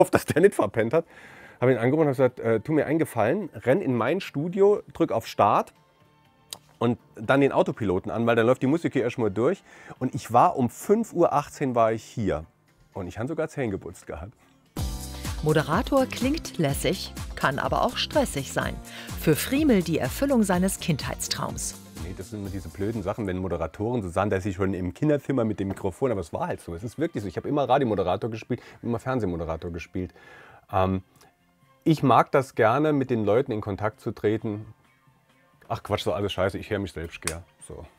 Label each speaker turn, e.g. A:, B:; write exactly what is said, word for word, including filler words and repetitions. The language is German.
A: hoffe, dass der nicht verpennt hat. Habe ihn angerufen und habe gesagt, äh, tu mir einen Gefallen, renn in mein Studio, drück auf Start und dann den Autopiloten an, weil dann läuft die Musik hier erstmal durch. Und ich war um fünf Uhr achtzehn war ich hier. Und ich habe sogar Zähne geputzt gehabt.
B: Moderator klingt lässig, kann aber auch stressig sein. Für Friemel die Erfüllung seines Kindheitstraums.
A: Nee, das sind immer diese blöden Sachen, wenn Moderatoren so sagen, dass ich schon im Kinderzimmer mit dem Mikrofon, aber es war halt so, es ist wirklich so. Ich habe immer Radiomoderator gespielt, immer Fernsehmoderator gespielt. Ähm, ich mag das gerne, mit den Leuten in Kontakt zu treten. Ach Quatsch, so alles Scheiße, ich höre mich selbst gern. So.